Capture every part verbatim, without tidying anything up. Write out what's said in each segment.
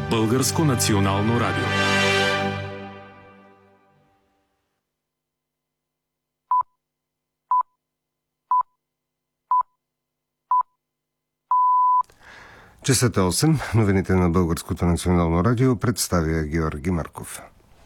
Българско национално радио. Часът е осем. Новините на Българското национално радио представя Георги Марков.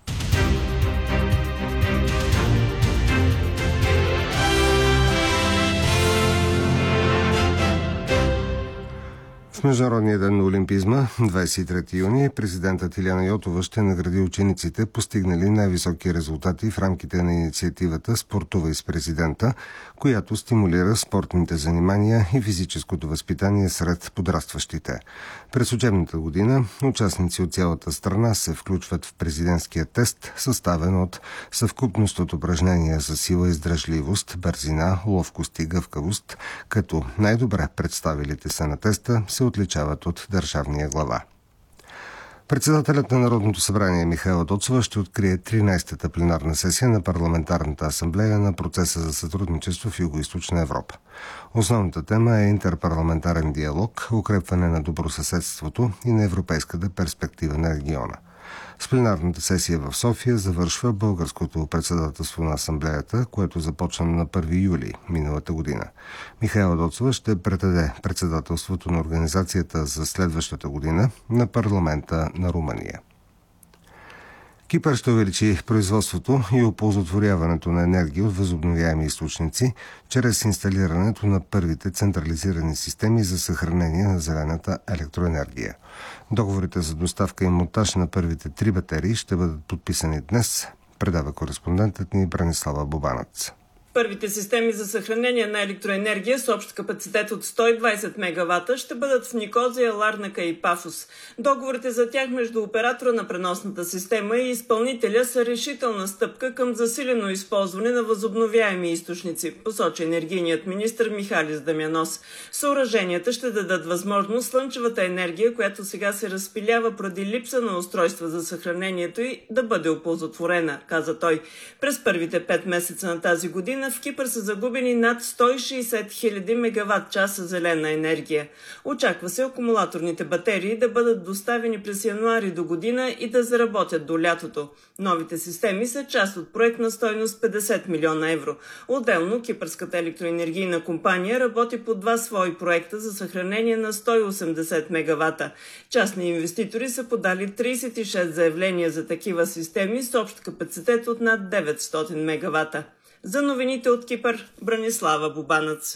В Международния ден на олимпизма, двадесет и трети юни, президентът Илияна Йотова ще награди учениците, постигнали най-високи резултати в рамките на инициативата "Спортувай с президента", която стимулира спортните занимания и физическото възпитание сред подрастващите. През учебната година участници от цялата страна се включват в президентския тест, съставен от съвкупност от упражнения за сила, издръжливост, бързина, ловкост и гъвкавост, като най-добре представилите се на теста се отличават от държавния глава. Председателят на Народното събрание Михаела Доцова ще открие тринадесетата пленарна сесия на Парламентарната асамблея на процеса за сътрудничество в Югоизточна Европа. Основната тема е интерпарламентарен диалог, укрепване на добросъседството и на европейската перспектива на региона. С пленарната сесия в София завършва българското председателство на асамблеята, което започна на първи юли миналата година. Михаела Доцова ще предаде председателството на организацията за следващата година на парламента на Румъния. Кипър ще увеличи производството и оползотворяването на енергия от възобновяеми източници чрез инсталирането на първите централизирани системи за съхранение на зелената електроенергия. Договорите за доставка и монтаж на първите три батерии ще бъдат подписани днес, предава кореспондентът ни Бранислава Бобанац. Първите системи за съхранение на електроенергия с общ капацитет от сто и двадесет мегавата ще бъдат в Никозия, Ларнака и Пафос. Договорите за тях между оператора на преносната система и изпълнителя са решителна стъпка към засилено използване на възобновяеми източници, посочи енергийният министър Михалис Дамянос. Съоръженията ще дадат възможност слънчевата енергия, която сега се разпилява поради липса на устройства за съхранението й, да бъде оползотворена, каза той. През първите пет месеца на тази година в Кипър са загубени над сто и шестдесет хиляди мегаватт-часа зелена енергия. Очаква се акумулаторните батерии да бъдат доставени през януари до година и да заработят до лятото. Новите системи са част от проект на стойност петдесет милиона евро. Отделно Кипърската електроенергийна компания работи по два свои проекта за съхранение на сто и осемдесет мегавата. Частни инвеститори са подали тридесет и шест заявления за такива системи с общ капацитет от над деветстотин мегавата. За новините от Кипър, Бранислава Бобанац.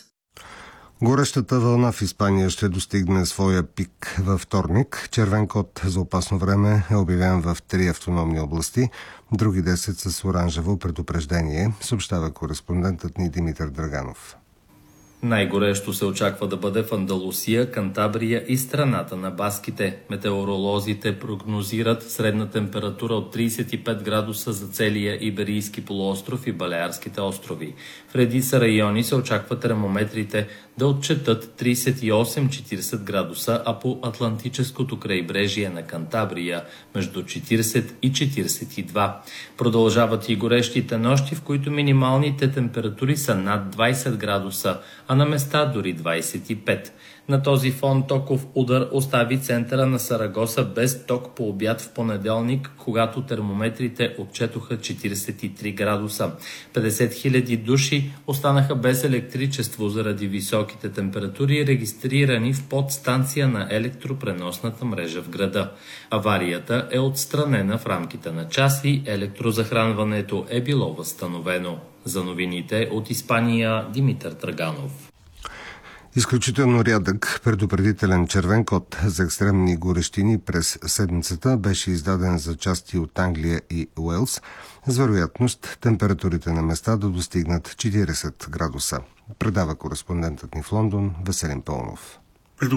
Горещата вълна в Испания ще достигне своя пик във вторник. Червен код за опасно време е обявен в три автономни области, други десет с оранжево предупреждение, съобщава кореспондентът ни Димитър Драганов. Най-горещо се очаква да бъде в Андалусия, Кантабрия и страната на баските. Метеоролозите прогнозират средна температура от тридесет и пет градуса за целия Иберийски полуостров и Балеарските острови. В редица райони се очаква термометрите да отчетат тридесет и осем до четиридесет градуса, а по Атлантическото крайбрежие на Кантабрия между четиридесет и четиридесет и два. Продължават и горещите нощи, в които минималните температури са над двадесет градуса, а на места дори двадесет и пет. На този фон токов удар остави центъра на Сарагоса без ток по обяд в понеделник, когато термометрите отчетоха четиридесет и три градуса. петдесет хиляди души останаха без електричество заради високите температури, регистрирани в подстанция на електропреносната мрежа в града. Аварията е отстранена в рамките на час и електрозахранването е било възстановено. За новините от Испания, Димитър Драганов. Изключително рядък предупредителен червен код за екстремни горещини през седмицата беше издаден за части от Англия и Уелс, с вероятност температурите на места да достигнат четиридесет градуса. Предава кореспондентът ни в Лондон Веселин Пълнов.